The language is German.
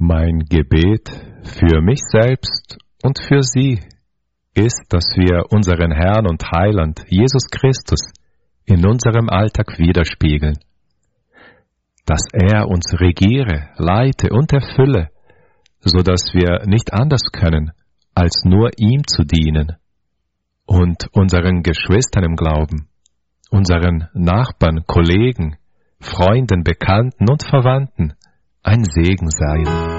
Mein Gebet für mich selbst und für Sie ist, dass wir unseren Herrn und Heiland Jesus Christus in unserem Alltag widerspiegeln, dass er uns regiere, leite und erfülle, so dass wir nicht anders können, als nur ihm zu dienen und unseren Geschwistern im Glauben, unseren Nachbarn, Kollegen, Freunden, Bekannten und Verwandten ein Segen sein.